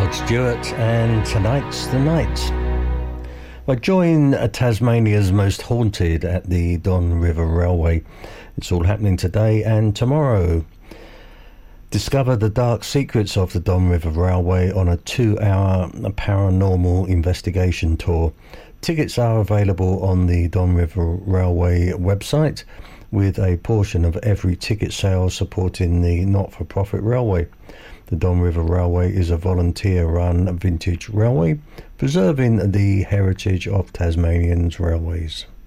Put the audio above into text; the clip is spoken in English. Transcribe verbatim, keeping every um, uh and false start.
Rod Stewart, and tonight's the night. I join Tasmania's most haunted at the Don River Railway. It's all happening today and tomorrow. Discover the dark secrets of the Don River Railway on a two-hour paranormal investigation tour. Tickets are available on the Don River Railway website, with a portion of every ticket sale supporting the not-for-profit railway. The Don River Railway is a volunteer-run vintage railway, preserving the heritage of Tasmanian's railways.